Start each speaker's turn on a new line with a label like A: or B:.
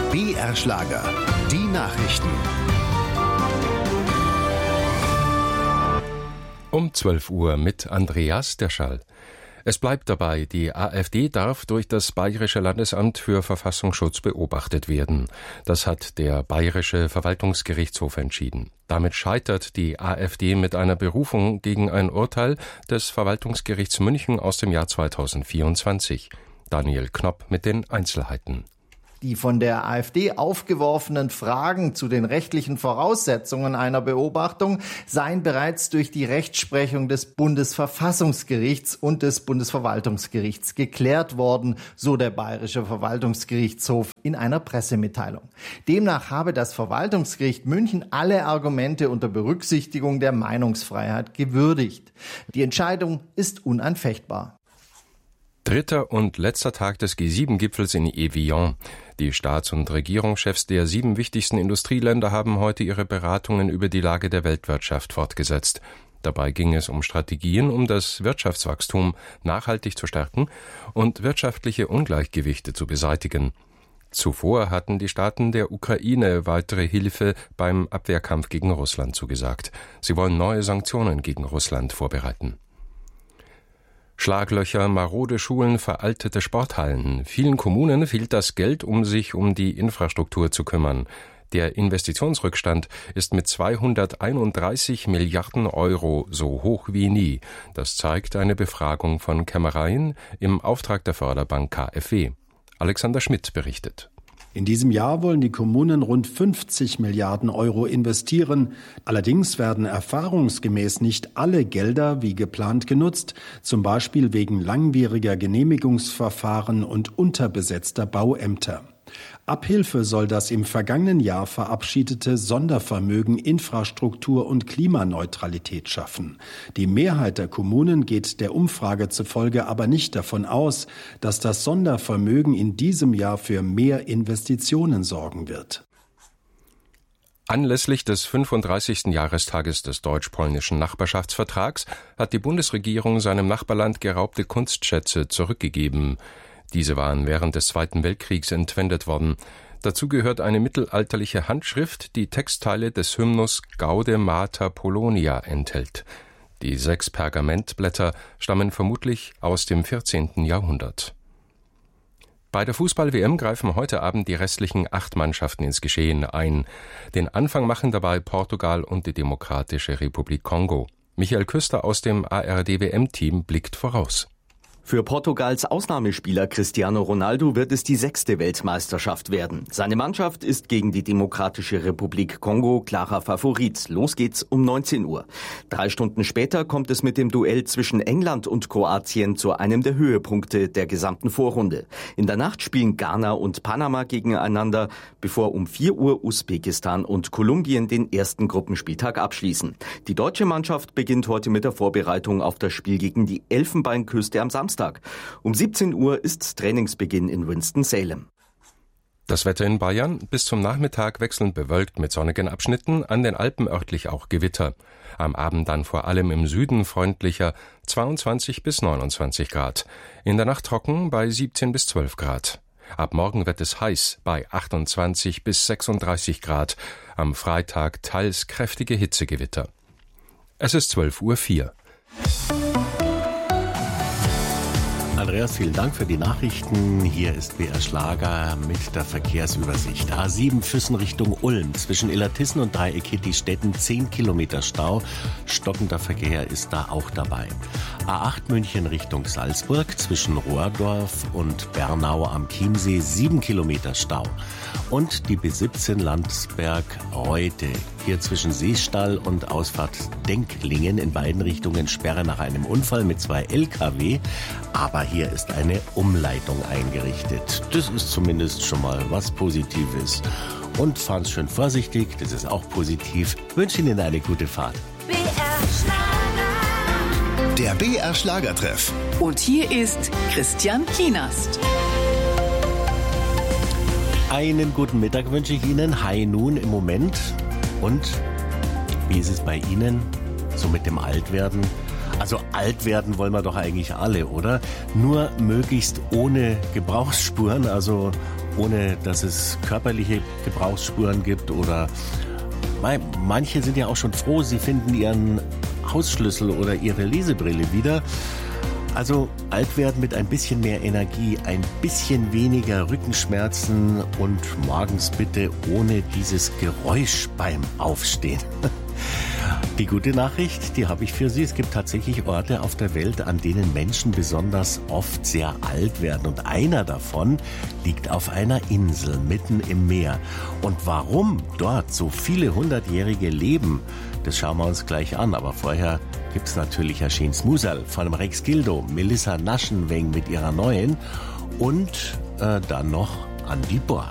A: BR Schlager, die Nachrichten.
B: Um 12 Uhr mit Andreas Derschall. Es bleibt dabei, die AfD darf durch das Bayerische Landesamt für Verfassungsschutz beobachtet werden. Das hat der Bayerische Verwaltungsgerichtshof entschieden. Damit scheitert die AfD mit einer Berufung gegen ein Urteil des Verwaltungsgerichts München aus dem Jahr 2024. Daniel Knopp mit den Einzelheiten.
C: Die von der AfD aufgeworfenen Fragen zu den rechtlichen Voraussetzungen einer Beobachtung seien bereits durch die Rechtsprechung des Bundesverfassungsgerichts und des Bundesverwaltungsgerichts geklärt worden, so der Bayerische Verwaltungsgerichtshof in einer Pressemitteilung. Demnach habe das Verwaltungsgericht München alle Argumente unter Berücksichtigung der Meinungsfreiheit gewürdigt. Die Entscheidung ist unanfechtbar.
B: Dritter und letzter Tag des G7-Gipfels in Evian. Die Staats- und Regierungschefs der 7 wichtigsten Industrieländer haben heute ihre Beratungen über die Lage der Weltwirtschaft fortgesetzt. Dabei ging es um Strategien, um das Wirtschaftswachstum nachhaltig zu stärken und wirtschaftliche Ungleichgewichte zu beseitigen. Zuvor hatten die Staaten der Ukraine weitere Hilfe beim Abwehrkampf gegen Russland zugesagt. Sie wollen neue Sanktionen gegen Russland vorbereiten. Schlaglöcher, marode Schulen, veraltete Sporthallen. Vielen Kommunen fehlt das Geld, um sich um die Infrastruktur zu kümmern. Der Investitionsrückstand ist mit 231 Milliarden Euro so hoch wie nie. Das zeigt eine Befragung von Kämmereien im Auftrag der Förderbank KfW. Alexander Schmidt berichtet.
D: In diesem Jahr wollen die Kommunen rund 50 Milliarden Euro investieren. Allerdings werden erfahrungsgemäß nicht alle Gelder wie geplant genutzt, zum Beispiel wegen langwieriger Genehmigungsverfahren und unterbesetzter Bauämter. Abhilfe soll das im vergangenen Jahr verabschiedete Sondervermögen Infrastruktur und Klimaneutralität schaffen. Die Mehrheit der Kommunen geht der Umfrage zufolge aber nicht davon aus, dass das Sondervermögen in diesem Jahr für mehr Investitionen sorgen wird.
B: Anlässlich des 35. Jahrestages des deutsch-polnischen Nachbarschaftsvertrags hat die Bundesregierung seinem Nachbarland geraubte Kunstschätze zurückgegeben. Diese waren während des Zweiten Weltkriegs entwendet worden. Dazu gehört eine mittelalterliche Handschrift, die Textteile des Hymnus Gaude Mater Polonia enthält. Die 6 Pergamentblätter stammen vermutlich aus dem 14. Jahrhundert. Bei der Fußball-WM greifen heute Abend die restlichen 8 Mannschaften ins Geschehen ein. Den Anfang machen dabei Portugal und die Demokratische Republik Kongo. Michael Küster aus dem ARD-WM-Team blickt voraus.
E: Für Portugals Ausnahmespieler Cristiano Ronaldo wird es die 6. Weltmeisterschaft werden. Seine Mannschaft ist gegen die Demokratische Republik Kongo klarer Favorit. Los geht's um 19 Uhr. 3 Stunden später kommt es mit dem Duell zwischen England und Kroatien zu einem der Höhepunkte der gesamten Vorrunde. In der Nacht spielen Ghana und Panama gegeneinander, bevor um 4 Uhr Usbekistan und Kolumbien den ersten Gruppenspieltag abschließen. Die deutsche Mannschaft beginnt heute mit der Vorbereitung auf das Spiel gegen die Elfenbeinküste am Samstag. Um 17 Uhr ist Trainingsbeginn in Winston-Salem.
B: Das Wetter in Bayern: bis zum Nachmittag wechselnd bewölkt mit sonnigen Abschnitten, an den Alpen örtlich auch Gewitter. Am Abend dann vor allem im Süden freundlicher 22 bis 29 Grad. In der Nacht trocken bei 17 bis 12 Grad. Ab morgen wird es heiß bei 28 bis 36 Grad. Am Freitag teils kräftige Hitzegewitter. Es ist 12:04 Uhr.
F: Andreas, vielen Dank für die Nachrichten. Hier ist BR Schlager mit der Verkehrsübersicht. A7 Füssen Richtung Ulm. Zwischen Illertissen und Dreieck-Stetten 10 Kilometer Stau. Stockender Verkehr ist da auch dabei. A8 München Richtung Salzburg. Zwischen Rohrdorf und Bernau am Chiemsee 7 Kilometer Stau. Und die B17 Landsberg-Reute. Hier zwischen Seestall und Ausfahrt Denklingen in beiden Richtungen Sperre nach einem Unfall mit 2 LKW. Aber hier ist eine Umleitung eingerichtet. Das ist zumindest schon mal was Positives. Und fahren Sie schön vorsichtig, das ist auch positiv. Ich wünsche Ihnen eine gute Fahrt.
A: BR Schlager. Der BR Schlagertreff.
G: Und hier ist Christian Kienast.
F: Einen guten Mittag wünsche ich Ihnen. High Noon im Moment. Und wie ist es bei Ihnen so mit dem Altwerden? Also alt werden wollen wir doch eigentlich alle, oder? Nur möglichst ohne Gebrauchsspuren, also ohne dass es körperliche Gebrauchsspuren gibt oder manche sind ja auch schon froh, sie finden ihren Hausschlüssel oder ihre Lesebrille wieder. Also alt werden mit ein bisschen mehr Energie, ein bisschen weniger Rückenschmerzen und morgens bitte ohne dieses Geräusch beim Aufstehen. Die gute Nachricht, die habe ich für Sie. Es gibt tatsächlich Orte auf der Welt, an denen Menschen besonders oft sehr alt werden. Und einer davon liegt auf einer Insel mitten im Meer. Und warum dort so viele Hundertjährige leben, das schauen wir uns gleich an. Aber vorher gibt es natürlich Herr Schiens-Musal von dem Rex Gildo, Melissa Naschenweng mit ihrer neuen und dann noch Andi Borg.